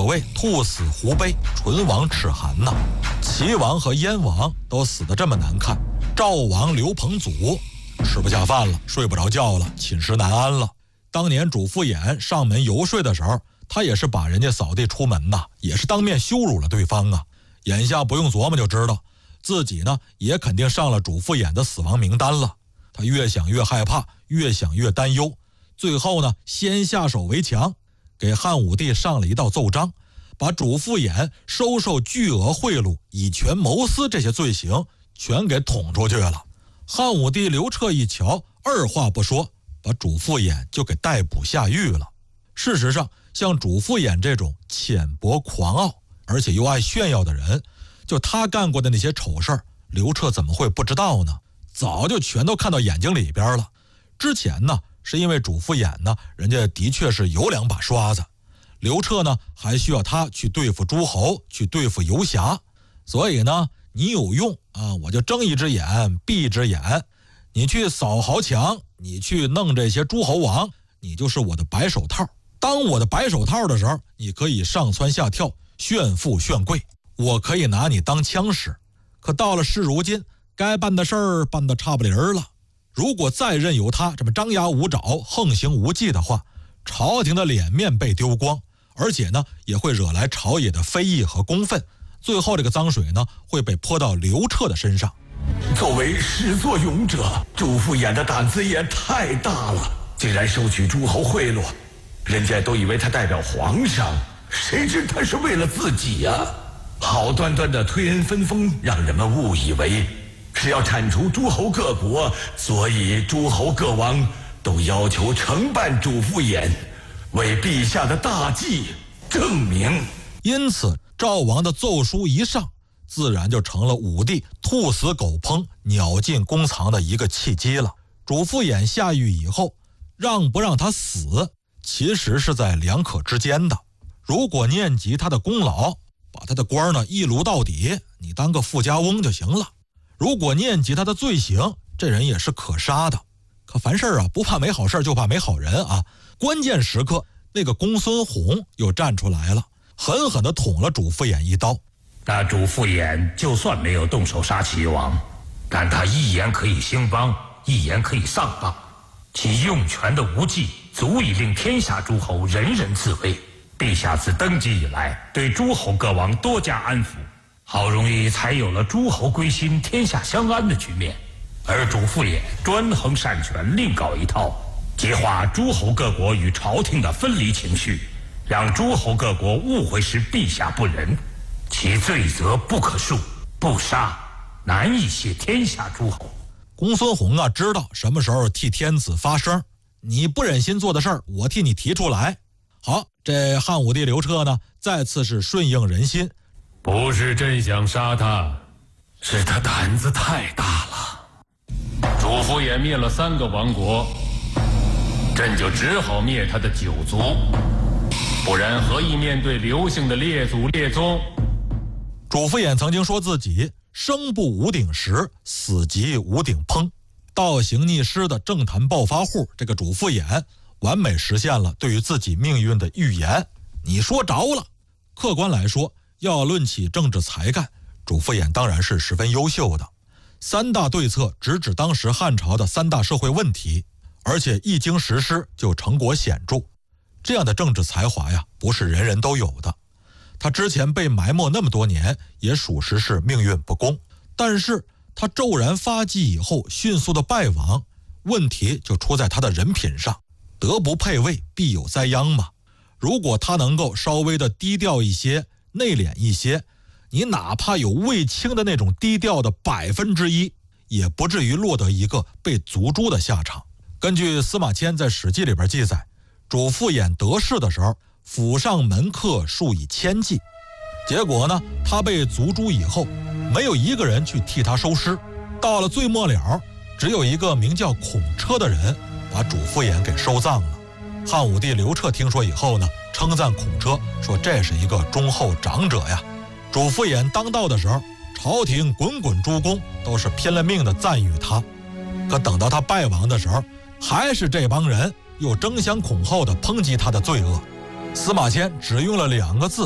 谓兔死狐悲，唇亡齿寒呐。齐王和燕王都死得这么难看，赵王刘彭祖吃不下饭了，睡不着觉了，寝食难安了。当年主父偃上门游说的时候，他也是把人家扫地出门呐，也是当面羞辱了对方啊。眼下不用琢磨就知道，自己呢也肯定上了主父偃的死亡名单了。他越想越害怕，越想越担忧，最后呢先下手为强，给汉武帝上了一道奏章，把主父偃收受巨额贿赂、以权谋私这些罪行全给捅出去了。汉武帝刘彻一瞧，二话不说，把主父偃就给逮捕下狱了。事实上，像主父偃这种浅薄狂傲而且又爱炫耀的人，就他干过的那些丑事儿，刘彻怎么会不知道呢？早就全都看到眼睛里边了。之前呢，是因为主父偃呢，人家的确是有两把刷子，刘彻呢还需要他去对付诸侯，去对付游侠，所以呢，你有用啊，我就睁一只眼闭一只眼。你去扫豪强，你去弄这些诸侯王，你就是我的白手套。当我的白手套的时候，你可以上蹿下跳，炫富炫贵，我可以拿你当枪使。可到了是如今，该办的事儿办得差不离儿了。如果再任由他这么张牙舞爪、横行无忌的话，朝廷的脸面被丢光，而且呢，也会惹来朝野的非议和公愤。最后这个脏水呢，会被泼到刘彻的身上。 作为始作俑者，主父偃的胆子也太大了，竟然收取诸侯贿赂。人家都以为他代表皇上，谁知他是为了自己呀！好端端的推恩分封，让人们误以为是要铲除诸侯各国，所以诸侯各王都要求承办主父偃，为陛下的大计证明。 因此赵王的奏书一上，自然就成了武帝兔死狗烹、鸟尽弓藏的一个契机了。主父偃下狱以后，让不让他死，其实是在两可之间的。如果念及他的功劳，把他的官呢一撸到底，你当个富家翁就行了。如果念及他的罪行，这人也是可杀的。可凡事啊，不怕没好事就怕没好人啊。关键时刻，那个公孙弘又站出来了，狠狠地捅了主父偃一刀。 那主父偃就算没有动手杀齐王，但他一言可以兴邦，一言可以丧邦，其用权的无忌足以令天下诸侯人人自危。陛下自登基以来，对诸侯各王多加安抚，好容易才有了诸侯归心、天下相安的局面。而主父偃专横擅权，另搞一套，激化诸侯各国与朝廷的分离情绪，让诸侯各国误会是陛下不仁，其罪责不可恕，不杀难以谢天下诸侯。 公孙弘啊，知道什么时候替天子发声，你不忍心做的事儿，我替你提出来。好，这汉武帝刘彻呢，再次是顺应人心。 不是朕想杀他， 是他胆子太大了。 主父偃灭了3个王国，朕就只好灭他的9族，不然何以面对刘姓的列祖列宗？ 主父偃曾经说自己生不无鼎食，死即无鼎烹。倒行逆施的政坛暴发户，这个主父偃完美实现了对于自己命运的预言。你说着了。客观来说，要论起政治才干，主父偃当然是十分优秀的。3大对策直指当时汉朝的3大社会问题，而且一经实施就成果显著。这样的政治才华呀，不是人人都有的。他之前被埋没那么多年，也属实是命运不公。但是他骤然发迹以后，迅速的败亡，问题就出在他的人品上。德不配位，必有灾殃嘛。如果他能够稍微的低调一些，内敛一些，你哪怕有卫青的那种低调的1%，也不至于落得一个被族诛的下场。根据司马迁在《史记》里边记载，主父偃得势的时候，府上门客数以千计。结果呢，他被族诛以后，没有一个人去替他收尸。到了最末了，只有一个名叫孔车的人把主父偃给收葬了。汉武帝刘彻听说以后呢，称赞孔车，说这是一个忠厚长者呀。主父偃当道的时候，朝廷滚滚诸公都是拼了命的赞誉他。可等到他败亡的时候，还是这帮人又争相恐后的抨击他的罪恶。司马迁只用了2个字